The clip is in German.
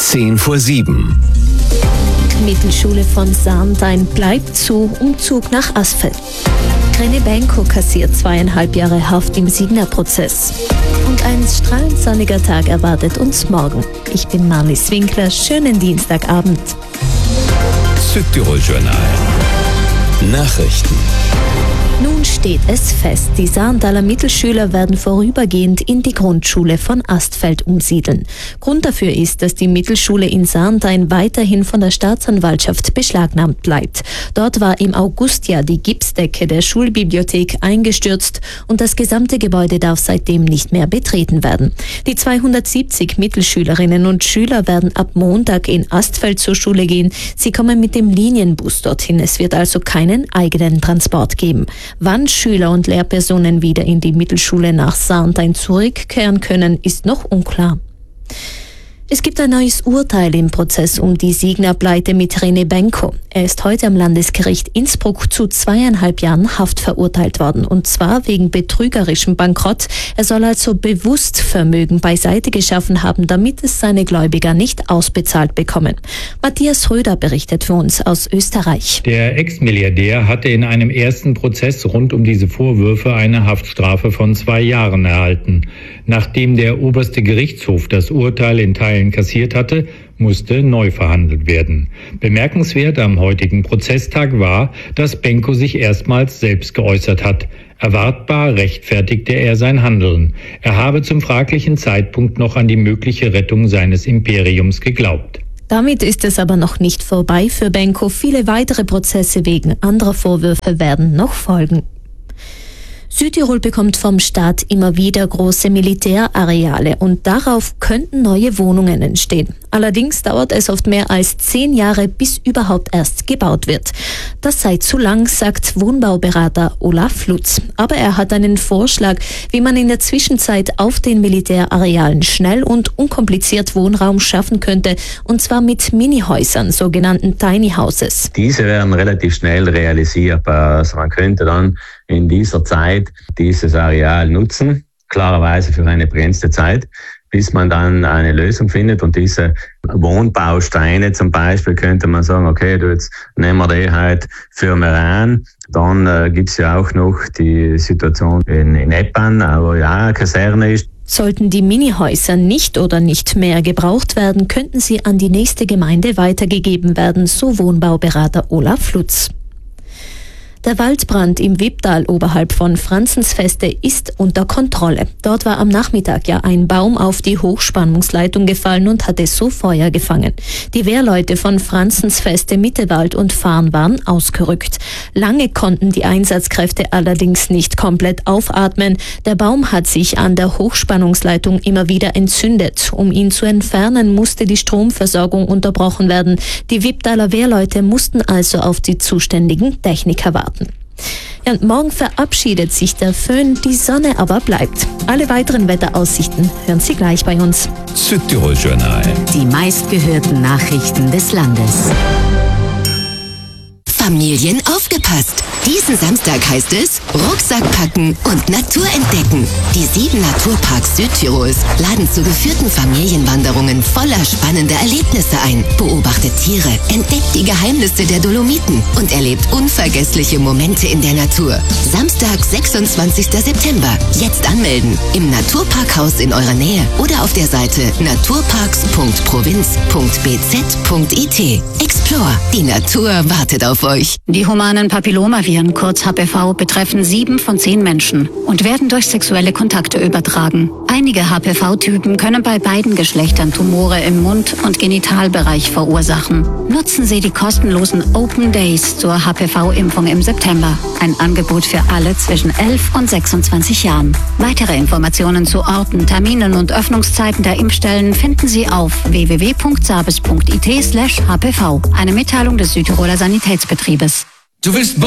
6:10. Mittelschule von Sarntein bleibt zu, Umzug nach Asfeld. Rene Benko kassiert 2,5 Jahre Haft im Signa-Prozess. Und ein strahlend sonniger Tag erwartet uns morgen. Ich bin Marlies Winkler, schönen Dienstagabend. Südtirol-Journal. Nachrichten. Nun steht es fest, die Sarntaler Mittelschüler werden vorübergehend in die Grundschule von Astfeld umsiedeln. Grund dafür ist, dass die Mittelschule in Sarntein weiterhin von der Staatsanwaltschaft beschlagnahmt bleibt. Dort war im August ja die Gipsdecke der Schulbibliothek eingestürzt und das gesamte Gebäude darf seitdem nicht mehr betreten werden. Die 270 Mittelschülerinnen und Schüler werden ab Montag in Astfeld zur Schule gehen. Sie kommen mit dem Linienbus dorthin. Es wird also keinen eigenen Transport geben. Wann Schüler und Lehrpersonen wieder in die Mittelschule nach Sarntein zurückkehren können, ist noch unklar. Es gibt ein neues Urteil im Prozess um die Signa-Pleite mit Rene Benko. Er ist heute am Landesgericht Innsbruck zu 2,5 Jahren Haft verurteilt worden, und zwar wegen betrügerischem Bankrott. Er soll also bewusst Vermögen beiseite geschaffen haben, damit es seine Gläubiger nicht ausbezahlt bekommen. Matthias Röder berichtet für uns aus Österreich. Der Ex-Milliardär hatte in einem ersten Prozess rund um diese Vorwürfe eine Haftstrafe von 2 Jahren erhalten. Nachdem der oberste Gerichtshof das Urteil in Teilen kassiert hatte, musste neu verhandelt werden. Bemerkenswert am heutigen Prozesstag war, dass Benko sich erstmals selbst geäußert hat. Erwartbar rechtfertigte er sein Handeln. Er habe zum fraglichen Zeitpunkt noch an die mögliche Rettung seines Imperiums geglaubt. Damit ist es aber noch nicht vorbei für Benko. Viele weitere Prozesse wegen anderer Vorwürfe werden noch folgen. Südtirol bekommt vom Staat immer wieder große Militärareale und darauf könnten neue Wohnungen entstehen. Allerdings dauert es oft mehr als 10 Jahre, bis überhaupt erst gebaut wird. Das sei zu lang, sagt Wohnbauberater Olaf Lutz. Aber er hat einen Vorschlag, wie man in der Zwischenzeit auf den Militärarealen schnell und unkompliziert Wohnraum schaffen könnte, und zwar mit Minihäusern, sogenannten Tiny Houses. Diese wären relativ schnell realisierbar. Also man könnte dann in dieser Zeit dieses Areal nutzen, klarerweise für eine begrenzte Zeit, bis man dann eine Lösung findet. Und diese Wohnbausteine zum Beispiel könnte man sagen, okay, jetzt nehmen wir die halt für Meran. Dann gibt's ja auch noch die Situation in Eppan, wo ja eine Kaserne ist. Sollten die Minihäuser nicht oder nicht mehr gebraucht werden, könnten sie an die nächste Gemeinde weitergegeben werden, so Wohnbauberater Olaf Lutz. Der Waldbrand im Wipptal oberhalb von Franzensfeste ist unter Kontrolle. Dort war am Nachmittag ja ein Baum auf die Hochspannungsleitung gefallen und hatte so Feuer gefangen. Die Wehrleute von Franzensfeste, Mittewald und Farn waren ausgerückt. Lange konnten die Einsatzkräfte allerdings nicht komplett aufatmen. Der Baum hat sich an der Hochspannungsleitung immer wieder entzündet. Um ihn zu entfernen, musste die Stromversorgung unterbrochen werden. Die Wipptaler Wehrleute mussten also auf die zuständigen Techniker warten. Ja, und morgen verabschiedet sich der Föhn, die Sonne aber bleibt. Alle weiteren Wetteraussichten hören Sie gleich bei uns. Südtirol-Journal. Die meistgehörten Nachrichten des Landes. Familien aufgepasst! Diesen Samstag heißt es Rucksack packen und Natur entdecken. Die 7 Naturparks Südtirols laden zu geführten Familienwanderungen voller spannender Erlebnisse ein. Beobachtet Tiere, entdeckt die Geheimnisse der Dolomiten und erlebt unvergessliche Momente in der Natur. Samstag, 26. September. Jetzt anmelden im Naturparkhaus in eurer Nähe oder auf der Seite naturparks.provinz.bz.it. Explore, die Natur wartet auf euch. Die humanen Papillomaviren, kurz HPV, betreffen 7 von 10 Menschen und werden durch sexuelle Kontakte übertragen. Einige HPV-Typen können bei beiden Geschlechtern Tumore im Mund- und Genitalbereich verursachen. Nutzen Sie die kostenlosen Open Days zur HPV-Impfung im September. Ein Angebot für alle zwischen 11 und 26 Jahren. Weitere Informationen zu Orten, Terminen und Öffnungszeiten der Impfstellen finden Sie auf www.sabes.it/hpv. Eine Mitteilung des Südtiroler Sanitätsbetriebes. Du willst